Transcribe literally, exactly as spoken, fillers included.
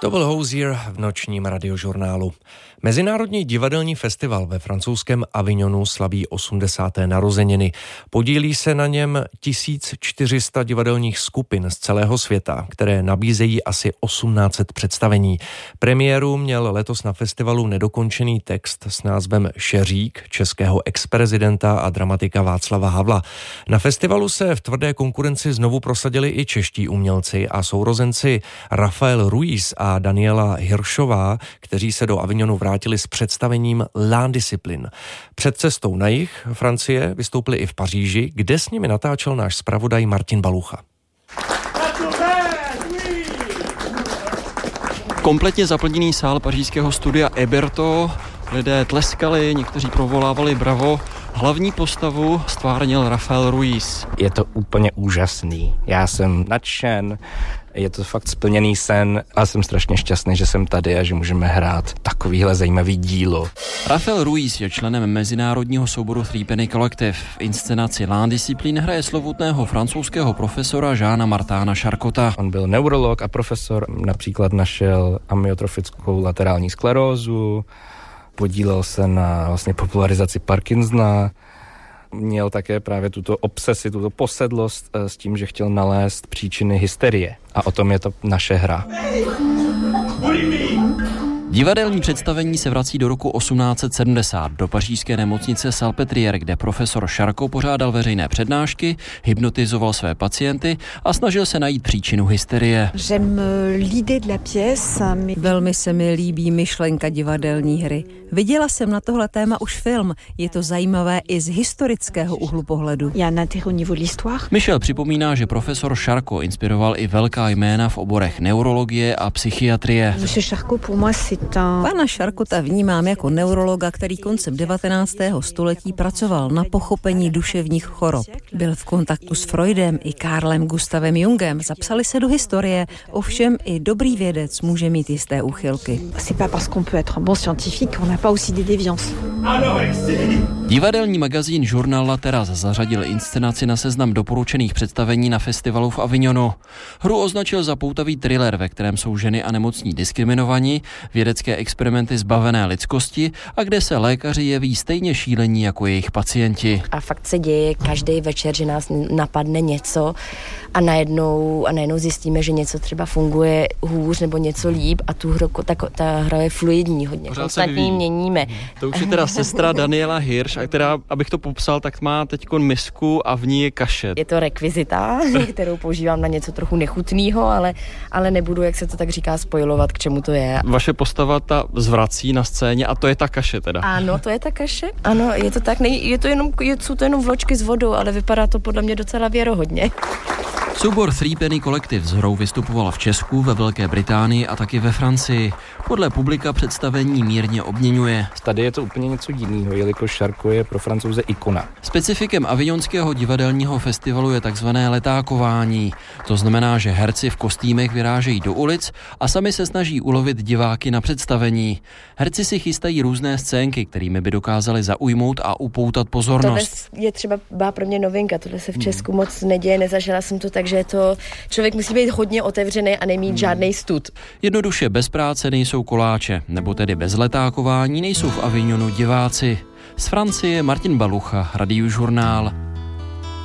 To byl Hozier v nočním radiožurnálu. Mezinárodní divadelní festival ve francouzském Avignonu slaví osmdesáté narozeniny. Podílí se na něm tisíc čtyři sta divadelních skupin z celého světa, které nabízejí asi osmnáct set představení. Premiéru měl letos na festivalu nedokončený text s názvem Šeřík českého ex-prezidenta a dramatika Václava Havla. Na festivalu se v tvrdé konkurenci znovu prosadili i čeští umělci a sourozenci Rafael Ruiz a Daniela Hiršová, kteří se do Avignonu vrátili s představením L'Indiscipline. Před cestou na jih Francie vystoupili i v Paříži, kde s nimi natáčel náš zpravodaj Martin Balucha. Kompletně zaplněný sál pařížského studia Héberto, lidé tleskali, někteří provolávali bravo. Hlavní postavu stvárnil Rafael Ruiz. Je to úplně úžasný. Já jsem nadšen, je to fakt splněný sen a jsem strašně šťastný, že jsem tady a že můžeme hrát takovýhle zajímavý dílo. Rafael Ruiz je členem mezinárodního souboru Threepenny Collective. V inscenaci L'Indiscipline hraje slovutného francouzského profesora Jeana Martina Charcota. On byl neurolog a profesor, například našel amyotrofickou laterální sklerózu, podílel se na vlastně popularizaci Parkinsona, měl také právě tuto obsesi, tuto posedlost s tím, že chtěl nalézt příčiny hysterie. A o tom je to naše hra. Divadelní představení se vrací do roku osmnáct set sedmdesát do pařížské nemocnice Salpêtrière, kde profesor Charcot pořádal veřejné přednášky, hypnotizoval své pacienty a snažil se najít příčinu hysterie. Velmi se mi líbí myšlenka divadelní hry. Viděla jsem na tohle téma už film. Je to zajímavé i z historického úhlu pohledu. Michel připomíná, že profesor Charcot inspiroval i velká jména v oborech neurologie a psychiatrie. Pana Charcota vnímám jako neurologa, který koncem devatenáctého století pracoval na pochopení duševních chorob. Byl v kontaktu s Freudem i Carlem Gustavem Jungem, zapsali se do historie, ovšem i dobrý vědec může mít jisté úchylky. Divadelní magazín Journal La Terrasse zařadil inscenaci na seznam doporučených představení na festivalu v Avignonu. Hru označil za poutavý thriller, ve kterém jsou ženy a nemocní diskriminovaní, vědecké experimenty zbavené lidskosti a kde se lékaři jeví stejně šílení jako jejich pacienti. A fakt se děje každý večer, že nás napadne něco a najednou, a najednou zjistíme, že něco třeba funguje hůř nebo něco líp a tu hru, ta, ta hra je fluidní hodně. Konstantně měníme. To už je teda sestra Daniela Hirš, a která, abych to popsal, tak má teďko misku a v ní je kašet. Je to rekvizita, kterou používám na něco trochu nechutného, ale, ale nebudu, jak se to tak říká, spojovat, k čemu to je. Vaše postava ta zvrací na scéně a to je ta kaše teda. Ano, to je ta kaše. Ano, je to tak, nej, je to jenom, je, jsou to jenom vločky s vodou, ale vypadá to podle mě docela věrohodně. Soubor Threepenny Collective s hrou vystupoval v Česku, ve Velké Británii a taky ve Francii. Podle publika představení mírně obměňuje. Tady je to úplně něco jiného, jelikož Charcot je pro Francouze ikona. Specifikem avignonského divadelního festivalu je takzvané letákování. To znamená, že herci v kostýmech vyrážejí do ulic a sami se snaží ulovit diváky na představení. Herci si chystají různé scénky, kterými by dokázali zaujmout a upoutat pozornost. Tohle je třeba byla pro mě novinka, tohle se v Česku moc neděje, nezažila jsem to, takže to člověk musí být hodně otevřený a nemít žádnej stud. Jednoduše bez práce nejsou koláče, nebo tedy bez letákování nejsou v Avignonu diváci. Z Francie Martin Balucha, Radiožurnál.